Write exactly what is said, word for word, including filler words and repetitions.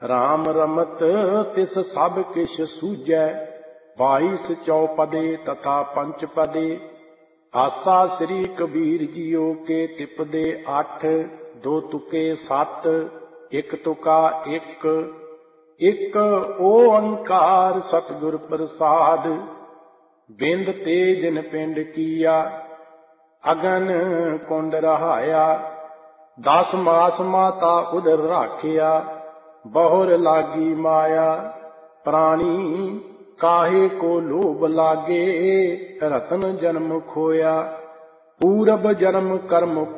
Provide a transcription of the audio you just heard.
राम रमत तिस सब किश सूझै, बाईस चौपदे तथा पंचपदे। आसा श्री कबीर जियो के तिपदे अठ, दो तुके सत, एक तुका एक। एक ओंकार सतगुर प्रसाद, बिंद ते जिन पिंड किया, अगन कुंड रहाया। दस मास माता उदर राखिया, बहुर लागी माया। प्राणी काहे को लोभ लागे, रतन जन्म खोया। पूरब जन्म कर्म